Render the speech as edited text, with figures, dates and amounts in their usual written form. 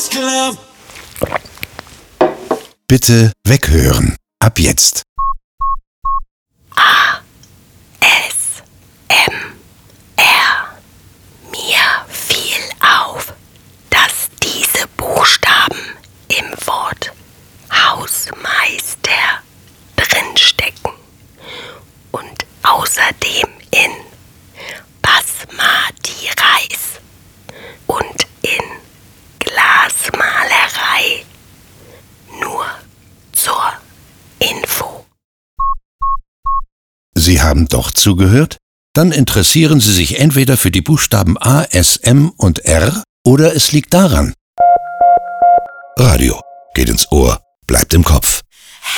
Club. Bitte weghören. Ab jetzt. Mir fiel auf, dass diese Buchstaben im Wort Hausmeister drinstecken und außerdem in Basmati Reis und in Glasmalerei. Nur zur Info. Sie haben doch zugehört? Dann interessieren Sie sich entweder für die Buchstaben A, S, M und R oder es liegt daran. Radio geht ins Ohr, bleibt im Kopf.